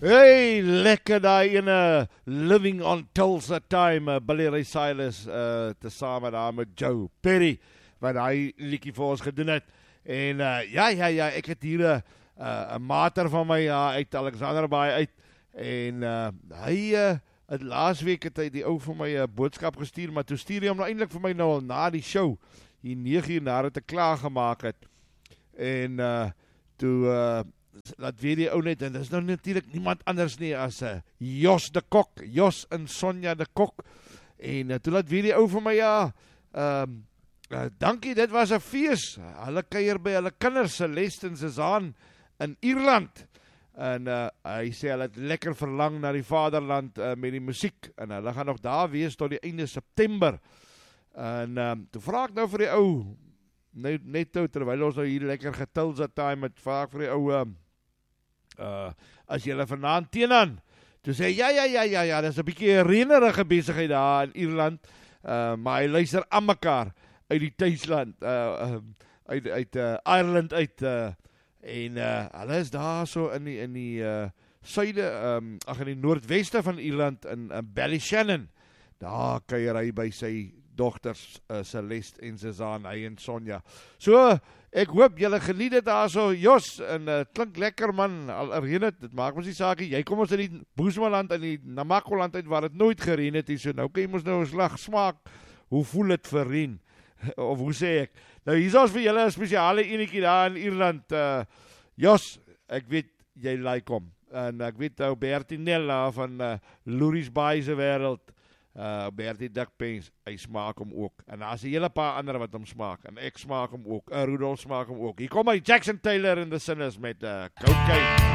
Hey, lekker daai ene Living on Tulsa Time, Billy Ray Cyrus, tesame daar met Joe Perry, wat hy liedjie vir ons gedoen het. En ja, ek het hier 'n mater van my uit Alexanderbaai uit, en hy het laasweek het hy die ou vir my 'n boodskap gestuur, maar toe stuur hy hom nou eintlik vir my nou al na die show, hier 9 uur nadat ek klaar gemaak het. En toe laat weet die ou net, en dit is nou natuurlijk niemand anders nie as Jos de Kok, Jos en Sonja de Kok, en toe laat weet die ou vir my, dankie, dit was 'n fees, hulle kuier by hulle kinders, Celeste en Suzanne in Ierland, en hy sê hulle het lekker verlang na die vaderland met die musiek, en hulle gaan nog daar wees tot die einde September, en toe vraag ek nou vir die ou, net nou, terwyl ons nou hier lekker getilsa time het, vraag vir die ou, as jylle vanaand teenaan, toe sê, ja, dit is 'n bietjie reënerige besigheid daar in Ierland, maar hy luister aan mekaar, uit die thuisland, uit Ireland uit, en hulle is daar so in die suide, in die noordweste van Ierland, in Ballyshannon, daar kuier hy by sy dogters, Celeste en Suzanne, hy en Sonja. So, ek hoop julle geniet dit daar so, Jos, en klink lekker man, al reën het, dit maak ons die saakie, jy kom ons in die Boesmanland, in die Namakoland uit, waar het nooit gereën het, so nou kan jy ons nou 'n slag smaak, hoe voel het vir reën, of hoe sê ek, nou hier is ons vir julle 'n spesiale enetjie daar in Ierland, Jos, ek weet, jy like hom, en ek weet nou Bertie Nella van Lourie's Baai se wêreld, Bertie Dikpens, hy smaak hom ook, en daar is 'n hele paar ander wat hom smaak, en ek smaak hom ook, Rudolf smaak hom ook. Hier kom hy, Jackson Taylor en the Sinners met Cocaine.